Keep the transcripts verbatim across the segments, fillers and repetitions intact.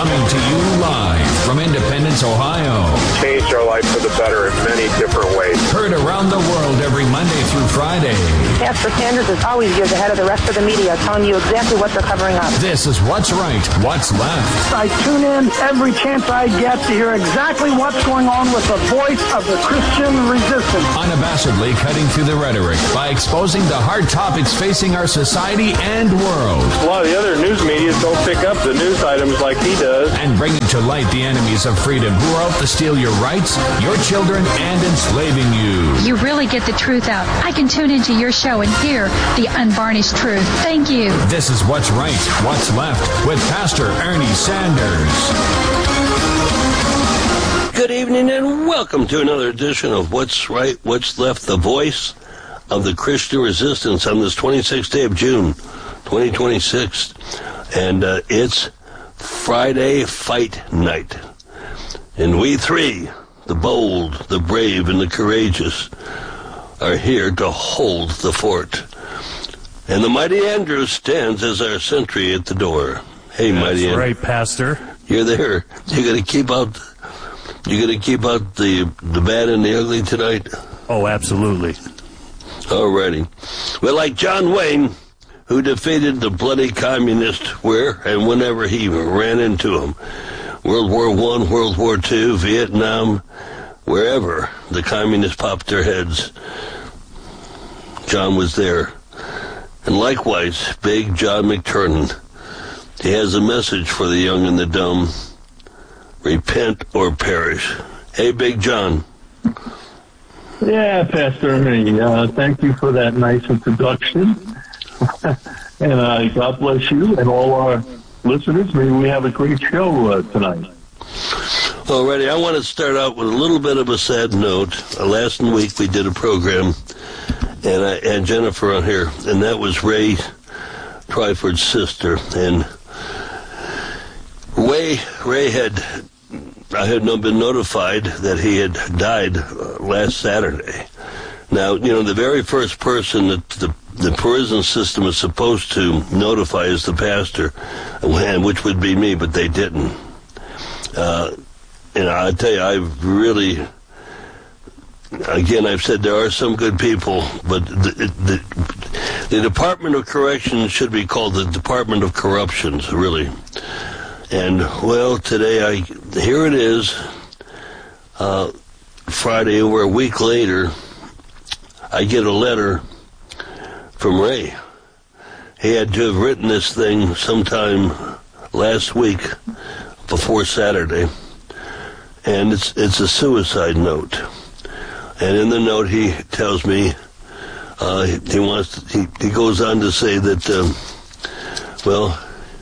Coming to you live from Independence, Ohio. Changed our life for the better in many different ways. Heard around the world every Monday through Friday. Pastor Sanders is always years ahead of the rest of the media, telling you exactly what they're covering up. This is What's Right, What's Left. I tune in every chance I get to hear exactly what's going on with the voice of the Christian resistance. Unabashedly cutting through the rhetoric by exposing the hard topics facing our society and world. A lot of the other news media don't pick up the news items like he does. And bringing to light the enemies of freedom who are out to steal your rights, your children, and enslaving you. You really get the truth out. I can tune into your show and hear the unvarnished truth. Thank you. This is What's Right, What's Left with Pastor Ernie Sanders. Good evening and welcome to another edition of What's Right, What's Left, the voice of the Christian resistance on this twenty-sixth day of June, twenty twenty-six. And uh, it's Friday fight night. And we three, the bold, the brave, and the courageous, are here to hold the fort. And the mighty Andrew stands as our sentry at the door. Hey, That's mighty Andrew. right, Pastor. You're there. You're going to keep out... You gonna keep out the the bad and the ugly tonight? Oh, absolutely. Alrighty. Well, like John Wayne, who defeated the bloody communist where and whenever he ran into them, World War One, World War Two, Vietnam, wherever the communists popped their heads, John was there. And likewise, Big John McTurnan, he has a message for the young and the dumb. Repent or perish. Hey, Big John. Yeah, Pastor Ernie, uh, thank you for that nice introduction. and uh, God bless you and all our listeners. Maybe we have a great show uh, tonight. Alrighty, I want to start out with a little bit of a sad note. Uh, last week we did a program, and I had Jennifer on here, and that was Ray Twyford's sister. And Ray, Ray had... I had not been notified that he had died uh, last Saturday. Now, you know, the very first person that the, the prison system is supposed to notify is the pastor, and which would be me, but they didn't. Uh, and I tell you, I've really, again, I've said there are some good people, but the, the, the Department of Corrections should be called the Department of Corruptions, really. And, well, today, I here it is, uh, Friday, over a week later, I get a letter from Ray. He had to have written this thing sometime last week, before Saturday, and it's it's a suicide note. And in the note, he tells me, uh, he, he wants, to, he, he goes on to say that, um, well...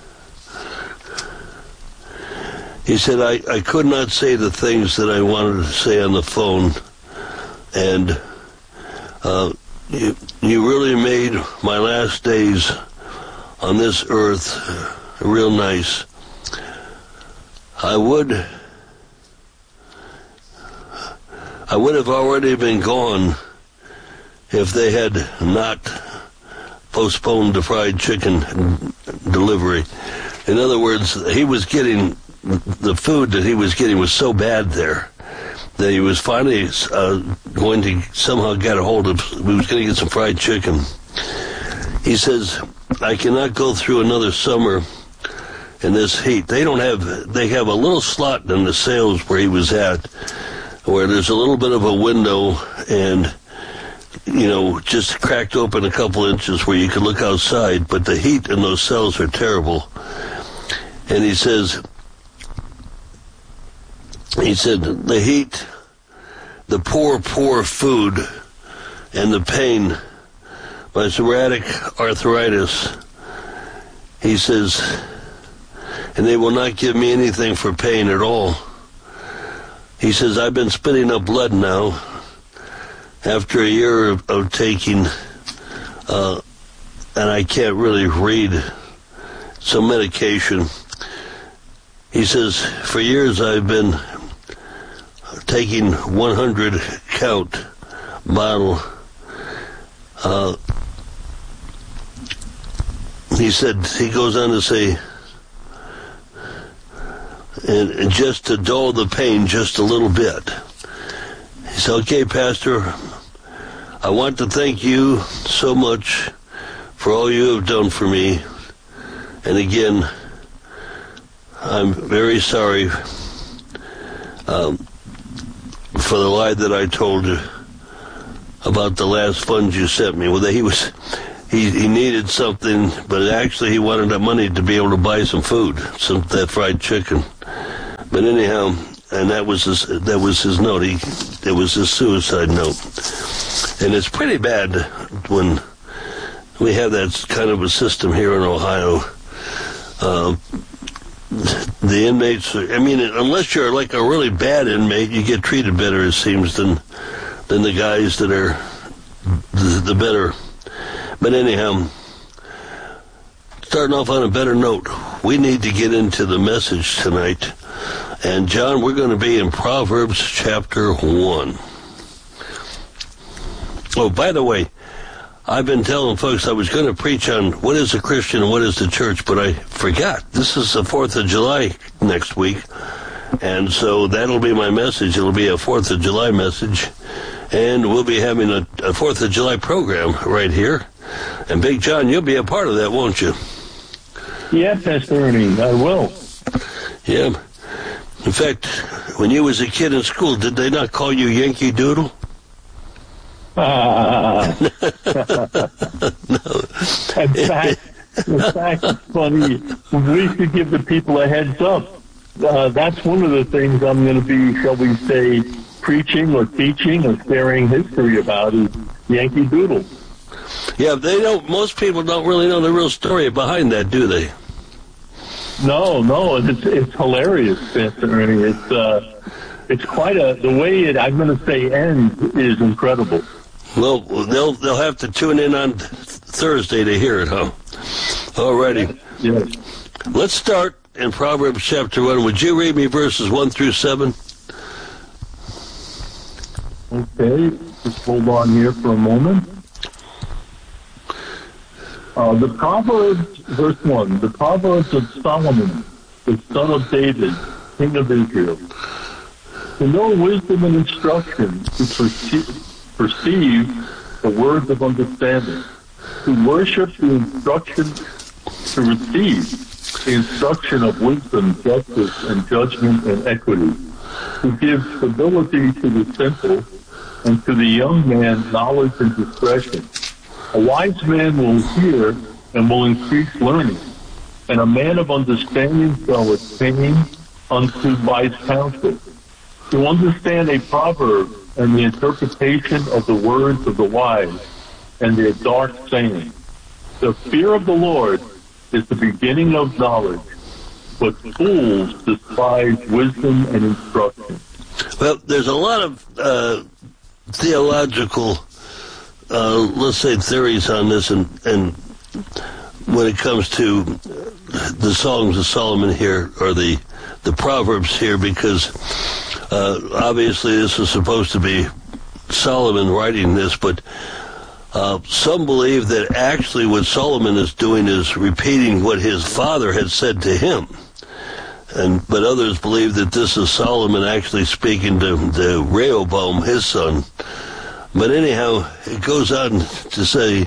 He said, I, I could not say the things that I wanted to say on the phone, and uh, you, you really made my last days on this earth real nice. I would, I would have already been gone if they had not postponed the fried chicken delivery. In other words, he was getting... The food that he was getting was so bad there that he was finally uh, going to somehow get a hold of, he was going to get some fried chicken. He says, I cannot go through another summer in this heat. They don't have, they have a little slot in the sales where he was at, where there's a little bit of a window and, you know, just cracked open a couple inches where you could look outside, but the heat in those cells are terrible. And he says, He said, the heat, the poor, poor food, and the pain, my psoriatic arthritis, he says, and they will not give me anything for pain at all. He says, I've been spitting up blood now after a year of, of taking, uh, and I can't really read, some medication. He says, for years I've been taking one hundred count bottle. Uh, he said, he goes on to say, and, and just to dull the pain just a little bit. He said, okay, Pastor, I want to thank you so much for all you have done for me. And again, I'm very sorry um, for the lie that I told you about the last funds you sent me. Well, he was he, he needed something, but actually he wanted the money to be able to buy some food, some that fried chicken. But anyhow, and that was his that was his note. He it was his suicide note, and it's pretty bad when we have that kind of a system here in Ohio. Uh, the inmates, I mean, unless you're like a really bad inmate, you get treated better, it seems, than than the guys that are the, the better. But anyhow, starting off on a better note, we need to get into the message tonight. And John, we're going to be in Proverbs chapter one. Oh, by the way, I've been telling folks I was going to preach on what is a Christian and what is the church, but I forgot. This is the fourth of July next week, and so that'll be my message. It'll be a fourth of July message, and we'll be having a, a fourth of July program right here. And Big John, you'll be a part of that, won't you? Yeah, Pastor Ernie, I will. Yeah. In fact, when you was a kid in school, did they not call you Yankee Doodle? Uh, no. In fact, in fact, it's funny. We should give the people a heads up. Uh, that's one of the things I'm going to be, shall we say, preaching or teaching or sharing history about is Yankee Doodle. Yeah, they don't. Most people don't really know the real story behind that, do they? No, no, it's it's hilarious, Pastor Ernie. It's uh, it's quite a the way it. I'm going to say ends is incredible. Well, they'll they'll have to tune in on Thursday to hear it, huh? Alrighty. Yes. Let's start in Proverbs chapter one. Would you read me verses one through seven? Okay, just hold on here for a moment. Uh, the Proverbs, verse one, the Proverbs of Solomon, the son of David, king of Israel. To know wisdom and instruction, to perceive, perceive the words of understanding, to worship the instruction, to receive the instruction of wisdom, justice, and judgment and equity, to give stability to the simple, and to the young man knowledge and discretion. A wise man will hear and will increase learning, and a man of understanding shall attain unto wise counsel. To understand a proverb and the interpretation of the words of the wise and their dark saying. The fear of the Lord is the beginning of knowledge, but fools despise wisdom and instruction. Well, there's a lot of uh, theological Uh, let's say theories on this, and, and when it comes to the Songs of Solomon here, or the the Proverbs here, because uh, obviously this is supposed to be Solomon writing this, but uh, some believe that actually what Solomon is doing is repeating what his father had said to him, and but others believe that this is Solomon actually speaking to, to Rehoboam, his son. But anyhow, it goes on to say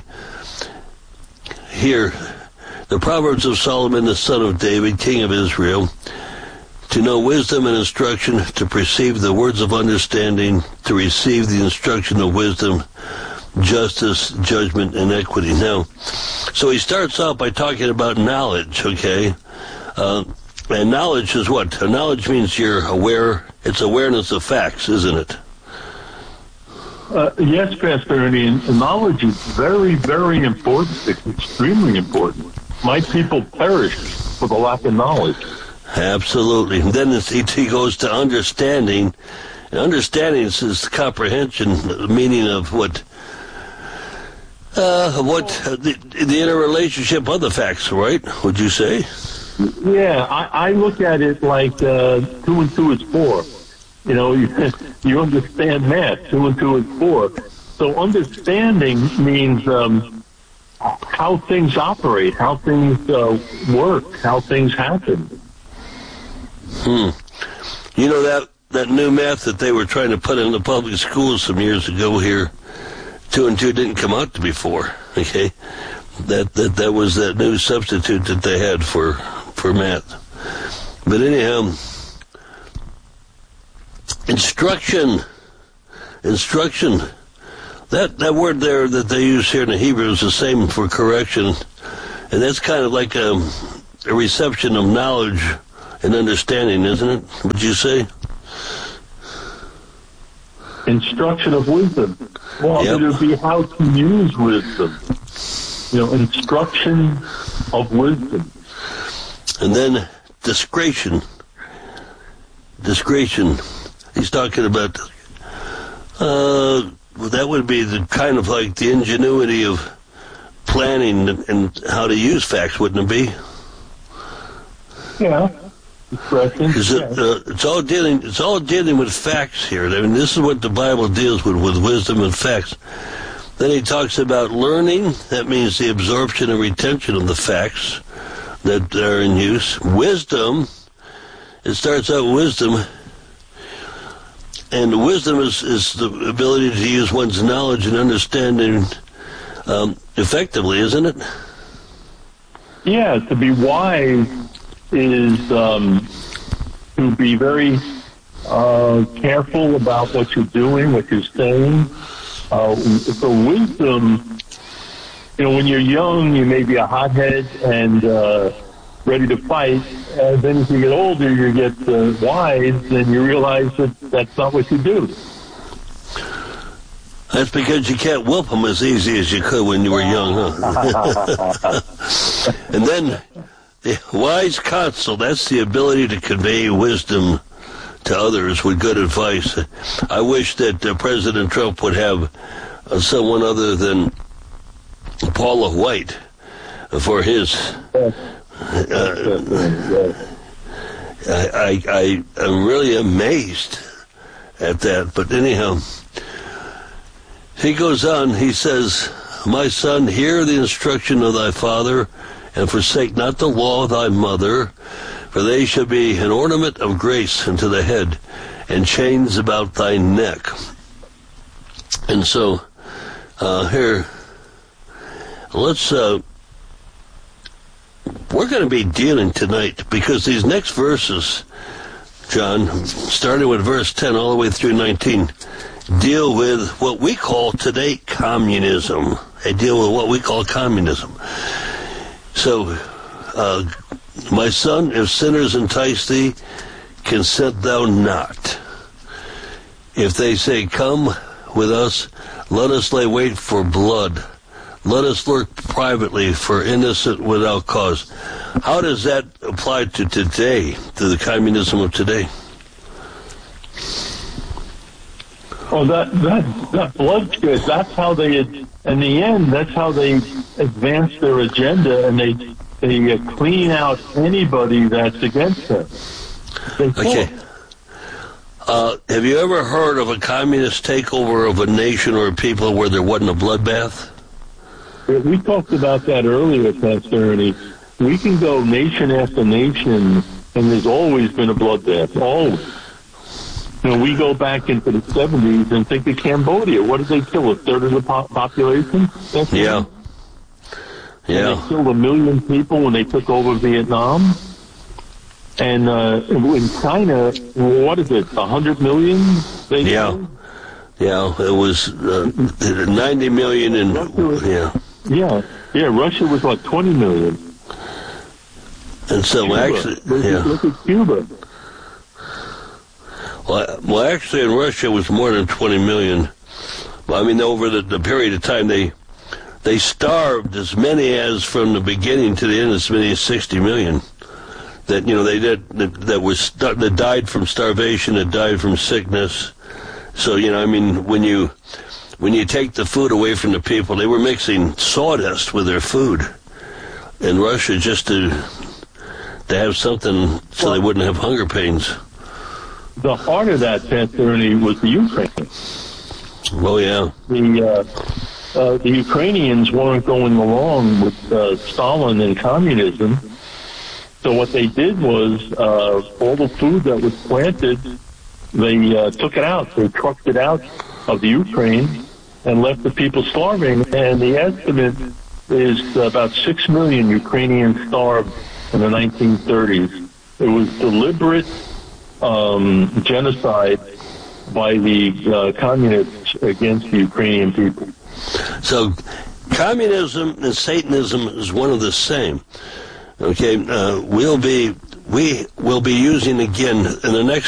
here, the Proverbs of Solomon, the son of David, king of Israel, to know wisdom and instruction, to perceive the words of understanding, to receive the instruction of wisdom, justice, judgment, and equity. Now, so he starts out by talking about knowledge, okay? Uh, and knowledge is what? Knowledge means you're aware, it's awareness of facts, isn't it? Uh, yes, Pastor Ernie, and knowledge is very, very important. It's extremely important. My people perish for the lack of knowledge. Absolutely. And then he, he goes to understanding. And understanding is the comprehension, the meaning of what, uh, what uh, the, the interrelationship of the facts, right? Would you say? Yeah, I, I look at it like uh, two and two is four. You know, you, you understand math. Two and two is four. So understanding means um, how things operate, how things uh, work, how things happen. Hmm. You know that that new math that they were trying to put in the public schools some years ago here, two and two didn't come out to be four. Okay, that that that was that new substitute that they had for for math. But anyhow, instruction, instruction. That that word there that they use here in the Hebrew is the same for correction, and that's kind of like a, a reception of knowledge and understanding, isn't it? Would you say? Instruction of wisdom. Well, Yep. it would be how to use wisdom. You know, instruction of wisdom. And then discretion. Discretion. He's talking about, uh, well, that would be the kind of like the ingenuity of planning and, and how to use facts, wouldn't it be? Yeah. Discretion. Is it, Yeah. uh, it's all dealing. It's all dealing with facts here. I mean, this is what the Bible deals with, with wisdom and facts. Then he talks about learning. That means the absorption and retention of the facts that are in use. Wisdom. It starts out wisdom, and wisdom is, is the ability to use one's knowledge and understanding um, effectively, isn't it? Yeah, to be wise is um, to be very uh, careful about what you're doing, what you're saying. Uh, so wisdom, you know, when you're young, you may be a hothead and uh, ready to fight. And then as you get older, you get uh, wise, and you realize that that's not what you do. That's because you can't whoop them as easy as you could when you were young, huh? And then the wise counsel, that's the ability to convey wisdom to others with good advice. I wish that uh, President Trump would have uh, someone other than Paula White for his... Uh, I, I, I am really amazed at that. But anyhow, he goes on, he says, "My son, hear the instruction of thy father, and forsake not the law of thy mother, for they shall be an ornament of grace unto the head, and chains about thy neck." And so, uh, here, let's, uh, we're going to be dealing tonight, because these next verses, John, starting with verse ten all the way through nineteen, deal with what we call today communism. They deal with what we call communism. So, uh, my son, if sinners entice thee, consent thou not. If they say, come with us, let us lay wait for blood. Let us lurk privately for innocent without cause. How does that apply to today, to the communism of today? Oh, that that that bloodshed. That's how they, in the end, that's how they advance their agenda, and they they uh, clean out anybody that's against them. They Okay. Uh, have you ever heard of a communist takeover of a nation or a people where there wasn't a bloodbath? We talked about that earlier, Pastor Ernie. We can go nation after nation, and there's always been a bloodbath. Always. You know, we go back into the seventies and think of Cambodia. What did they kill? A third of the po- population? That's Yeah. right. Yeah. And they killed a million people when they took over Vietnam. And uh, in China, what is it, one hundred million? They Yeah. killed? Yeah, it was uh, ninety million in, yeah. Yeah. Yeah, Russia was like twenty million. And so Cuba. actually, Look, yeah. look at Cuba. Well, well, actually in Russia it was more than twenty million. I mean, over the, the period of time, they they starved as many as from the beginning to the end, as many as sixty million. That, you know, they did, that, that was, that died from starvation, that died from sickness. So, you know, I mean, when you, when you take the food away from the people, they were mixing sawdust with their food in Russia just to, to have something so they wouldn't have hunger pains. The heart of that, Pastor Ernie, was the Ukraine. Oh, yeah. The uh, uh, the Ukrainians weren't going along with uh, Stalin and communism, So what they did was uh, all the food that was planted, they uh, took it out. They trucked it out of the Ukraine and left the people starving. And the estimate is about six million Ukrainians starved in the nineteen thirties. It was deliberate um, genocide by the uh, communists against the Ukrainian people. So communism and Satanism is one of the same. Okay, uh, we'll be we will be using again in the next